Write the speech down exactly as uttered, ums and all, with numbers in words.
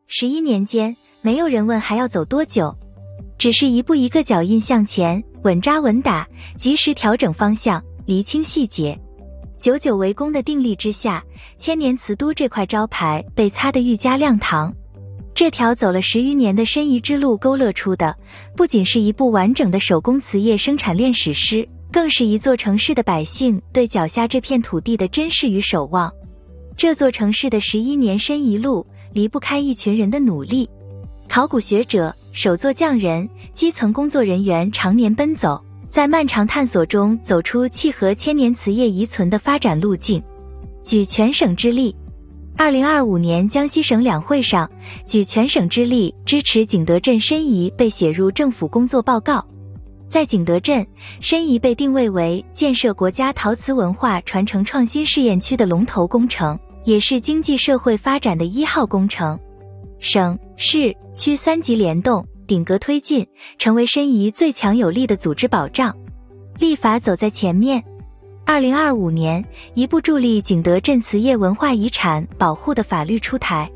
十一年间，没有人问还要走多久，只是一步一个脚印向前，稳扎稳打，及时调整方向，厘清细节。久久为功的定力之下，千年瓷都这块招牌被擦得愈加亮堂。这条走了十余年的申遗之路勾勒出的，不仅是一部完整的手工瓷业生产链史诗，更是一座城市的百姓对脚下这片土地的珍视与守望。这座城市的十一年申遗路，离不开一群人的努力。考古学者、手作匠人、基层工作人员常年奔走，在漫长探索中走出契合千年瓷业遗存的发展路径。举全省之力，二零二五年江西省两会上，举全省之力支持景德镇申遗被写入政府工作报告。在景德镇，申遗被定位为建设国家陶瓷文化传承创新试验区的龙头工程，也是经济社会发展的一号工程。省、市、区三级联动，顶格推进，成为申遗最强有力的组织保障。立法走在前面。二零二五年，一部助力景德镇瓷业文化遗产保护的法律出台，